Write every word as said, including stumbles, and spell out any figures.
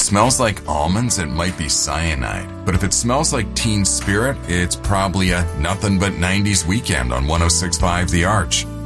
smells like almonds, it might be cyanide. But if it smells like Teen Spirit, it's probably a nothing but nineties weekend on one oh six point five The Arch.